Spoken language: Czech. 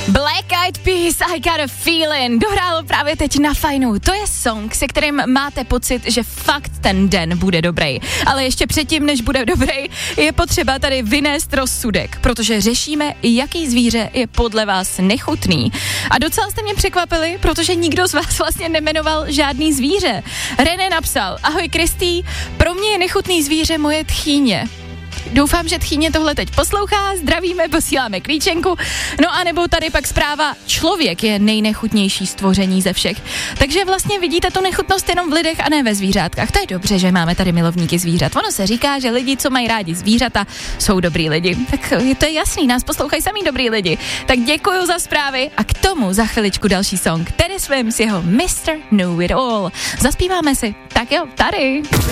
Black Eyed Peas, I Got a Feeling, dohrálo právě teď na Fajnu. To je song, se kterým máte pocit, že fakt ten den bude dobrý. Ale ještě předtím, než bude dobrý, je potřeba tady vynést rozsudek, protože řešíme, jaký zvíře je podle vás nechutný. A docela jste mě překvapili, protože nikdo z vás vlastně nemenoval žádný zvíře. René napsal: ahoj Kristý, pro mě je nechutný zvíře moje tchýně. Doufám, že tchýně tohle teď poslouchá, zdravíme, posíláme klíčenku. No a nebo tady pak zpráva: člověk je nejnechutnější stvoření ze všech. Takže vlastně vidíte tu nechutnost jenom v lidech a ne ve zvířátkách. To je dobře, že máme tady milovníky zvířat. Ono se říká, že lidi, co mají rádi zvířata, jsou dobrý lidi. Tak to je jasný, nás poslouchají samý dobrý lidi. Tak děkuju za zprávy a k tomu za chviličku další song. Teddy Swims, jeho Mr. Know It All. Zaspíváme si. Tak jo, tady.